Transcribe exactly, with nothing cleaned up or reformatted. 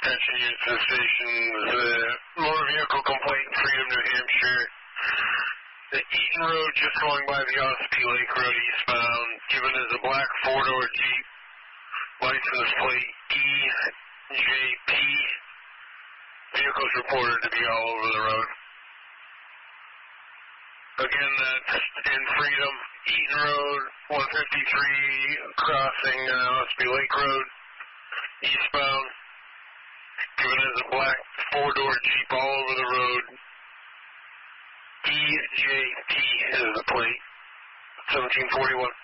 Attention units to the station. The motor vehicle complaint, Freedom, New Hampshire. The Eaton Road just going by the Ossipee Lake Road eastbound, given as a black four-door Jeep. License plate E J P. Vehicles reported to be all over the road. Again, that's in Freedom, Eaton Road, one fifty-three, crossing uh, Ossipee Lake Road, eastbound. Given as a black four-door Jeep all over the road. E J P is the plate, seventeen forty-one.